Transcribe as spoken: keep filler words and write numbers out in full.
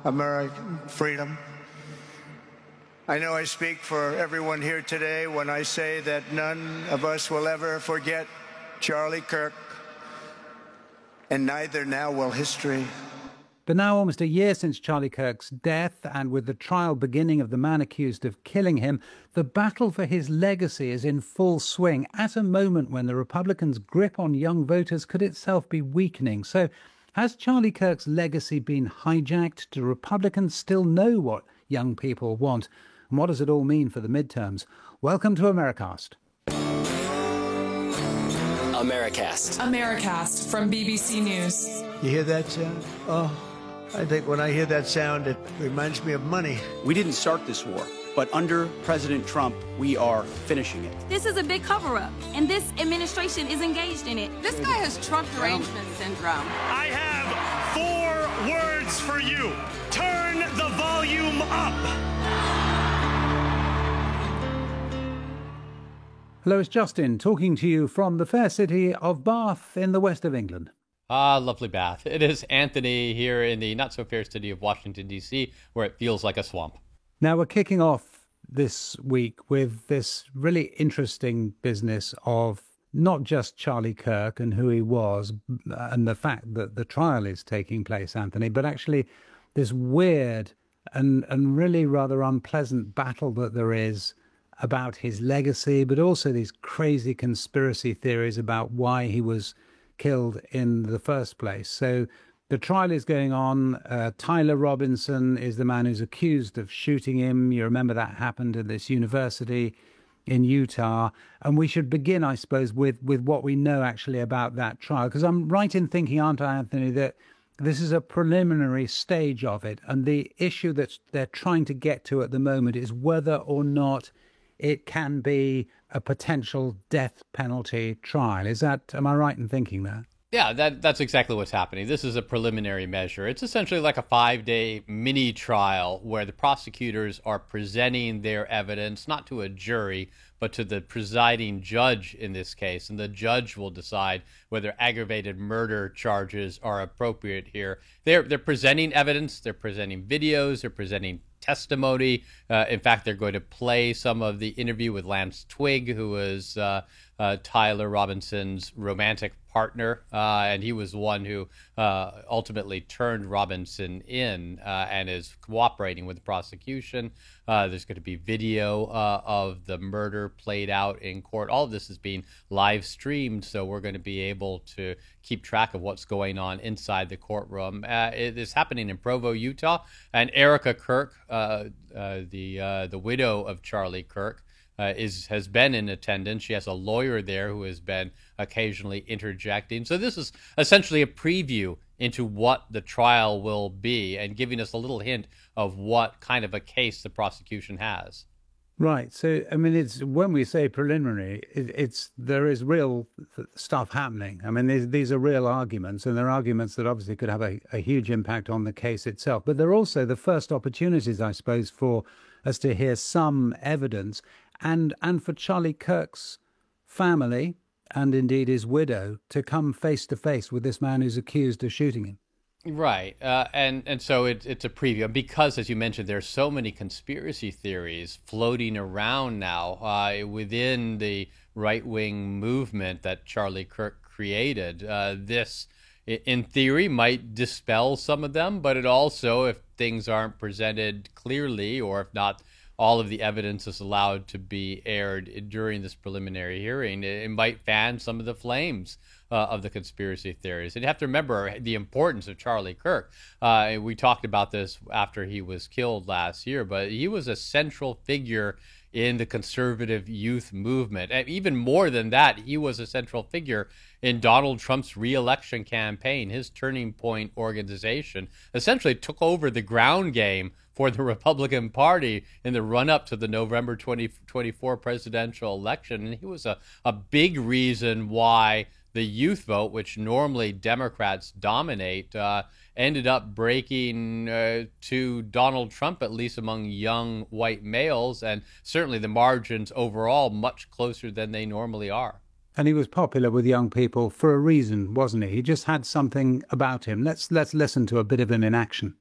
American freedom. I know I speak for everyone here today when I say that none of us will ever forget Charlie Kirk, and neither now will history. But now almost a year since Charlie Kirk's death, and with the trial beginning of the man accused of killing him, the battle for his legacy is in full swing at a moment when the Republicans' grip on young voters could itself be weakening. So has Charlie Kirk's legacy been hijacked? Do Republicans still know what young people want? And what does it all mean for the midterms? Welcome to Americast. Americast. Americast from B B C News. You hear that sound? Oh, I think when I hear that sound, it reminds me of money. We didn't start this war, but under President Trump, we are finishing it. This is a big cover-up, and this administration is engaged in it. This guy has Trump derangement syndrome. I have four words for you. Turn the volume up. Hello, it's Justin talking to you from the fair city of Bath in the west of England. Ah, lovely Bath. It is Anthony here in the not-so-fair city of Washington, D C, where it feels like a swamp. Now, we're kicking off this week with this really interesting business of not just Charlie Kirk and who he was and the fact that the trial is taking place, Anthony, but actually this weird and, and really rather unpleasant battle that there is about his legacy, but also these crazy conspiracy theories about why he was killed in the first place. So the trial is going on. Uh, Tyler Robinson is the man who's accused of shooting him. You remember that happened at this university in Utah. And we should begin, I suppose, with, with what we know actually about that trial. Because I'm right in thinking, aren't I, Anthony, that this is a preliminary stage of it. And the issue that they're trying to get to at the moment is whether or not it can be a potential death penalty trial. Is that, am I right in thinking that? Yeah, that that's exactly what's happening. This is a preliminary measure. It's essentially like a five-day mini trial where the prosecutors are presenting their evidence, not to a jury, but to the presiding judge in this case. And the judge will decide whether aggravated murder charges are appropriate here. They're, they're presenting evidence, they're presenting videos, they're presenting testimony. Uh, in fact, they're going to play some of the interview with Lance Twigg, who was uh, uh, Tyler Robinson's romantic partner, uh, and he was the one who uh, ultimately turned Robinson in uh, and is cooperating with the prosecution. Uh, there's going to be video uh, of the murder played out in court. All of this is being live streamed, so we're going to be able to keep track of what's going on inside the courtroom. Uh, it is happening in Provo, Utah, and Erica Kirk, uh, uh, the uh, the widow of Charlie Kirk, Uh, is has been in attendance. She has a lawyer there who has been occasionally interjecting. So this is essentially a preview into what the trial will be and giving us a little hint of what kind of a case the prosecution has. Right. So, I mean, it's when we say preliminary, it, it's there is real stuff happening. I mean, these, these are real arguments, and they're arguments that obviously could have a, a huge impact on the case itself. But they're also the first opportunities, I suppose, for us to hear some evidence. And and for Charlie Kirk's family, and indeed his widow, to come face to face with this man who's accused of shooting him. Right. Uh, and, and so it, it's a preview. Because, as you mentioned, there's so many conspiracy theories floating around now uh, within the right-wing movement that Charlie Kirk created. Uh, this, in theory, might dispel some of them, but it also, if things aren't presented clearly, or if not all of the evidence is allowed to be aired during this preliminary hearing, it might fan some of the flames uh, of the conspiracy theories. And you have to remember the importance of Charlie Kirk. Uh, we talked about this after he was killed last year, but he was a central figure in the conservative youth movement. And even more than that, he was a central figure in Donald Trump's re-election campaign. His Turning Point organization essentially took over the ground game for the Republican Party in the run-up to the November twenty twenty-four presidential election. And he was a, a big reason why the youth vote, which normally Democrats dominate, uh, ended up breaking uh, to Donald Trump, at least among young white males, and certainly the margins overall much closer than they normally are. And he was popular with young people for a reason, wasn't he? He just had something about him. Let's let's listen to a bit of him in action.